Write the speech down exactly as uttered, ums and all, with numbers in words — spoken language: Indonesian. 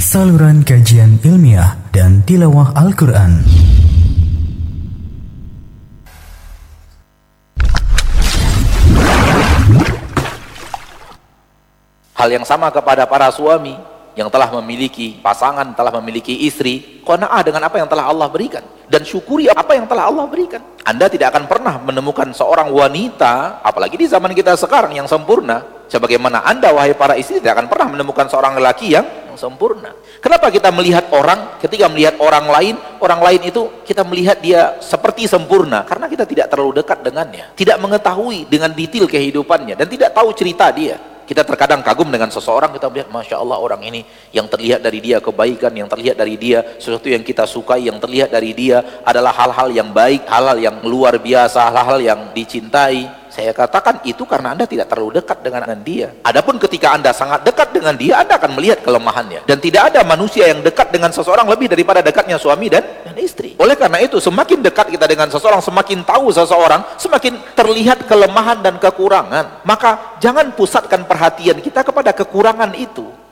saluran kajian ilmiah dan tilawah Al-Quran. Hal yang sama kepada para suami yang telah memiliki pasangan, telah memiliki istri, qanaah dengan apa yang telah Allah berikan dan syukuri apa yang telah Allah berikan. Anda tidak akan pernah menemukan seorang wanita, apalagi di zaman kita sekarang, yang sempurna sebagaimana Anda, wahai para istri, tidak akan pernah menemukan seorang lelaki yang, yang sempurna. Kenapa kita melihat orang, ketika melihat orang lain, orang lain itu kita melihat dia seperti sempurna? Karena kita tidak terlalu dekat dengannya, tidak mengetahui dengan detail kehidupannya, dan tidak tahu cerita dia. Kita terkadang kagum dengan seseorang, kita melihat, Masya Allah, orang ini yang terlihat dari dia kebaikan, yang terlihat dari dia sesuatu yang kita sukai, yang terlihat dari dia adalah hal-hal yang baik, hal-hal yang luar biasa, hal-hal yang dicintai. Saya katakan itu karena Anda tidak terlalu dekat dengan dia. Adapun ketika Anda sangat dekat dengan dia, Anda akan melihat kelemahannya. Dan tidak ada manusia yang dekat dengan seseorang lebih daripada dekatnya suami dan, dan istri. Oleh karena itu, semakin dekat kita dengan seseorang, semakin tahu seseorang, semakin terlihat kelemahan dan kekurangan. Maka jangan pusatkan perhatian kita kepada kekurangan itu.